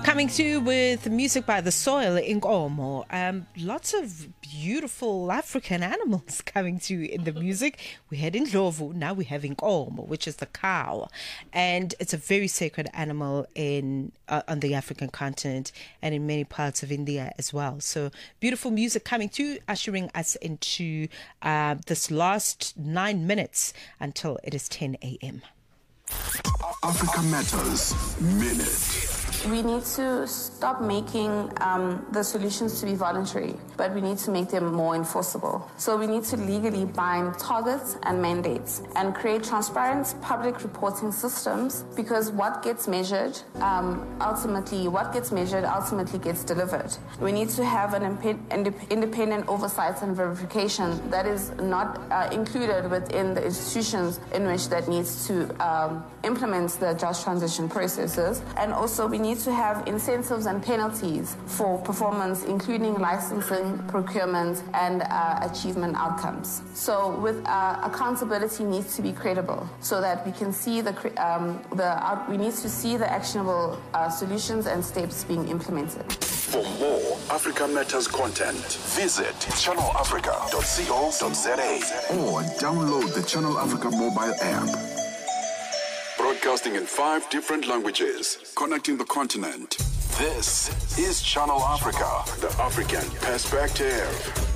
Coming through with music by The Soil, Inkomo. Lots of beautiful African animals coming through in the music. We had Ndlovu, now we have Inkomo, which is the cow. And it's a very sacred animal in on the African continent and in many parts of India as well. So beautiful music coming through, ushering us into this last 9 minutes until it is 10 a.m. Africa Matters Minute. We need to stop making the solutions to be voluntary, but we need to make them more enforceable. So we need to legally bind targets and mandates and create transparent public reporting systems, because what gets measured ultimately gets delivered. We need to have an independent oversight and verification that is not included within the institutions in which that needs to implement the just transition processes. And also we need to have incentives and penalties for performance, including licensing, procurement, and achievement outcomes. So with accountability needs to be credible, so that we can see we need to see the actionable solutions and steps being implemented. For more Africa Matters content, visit channelafrica.co.za or download the Channel Africa mobile app. Broadcasting in 5 different languages, connecting the continent. This is Channel Africa, the African perspective.